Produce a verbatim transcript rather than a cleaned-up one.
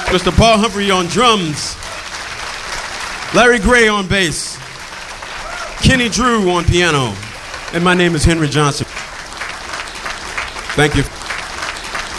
Mister Paul Humphrey on drums, Larry Gray on bass, Kenny Drew on piano, and my name is Henry Johnson. Thank you.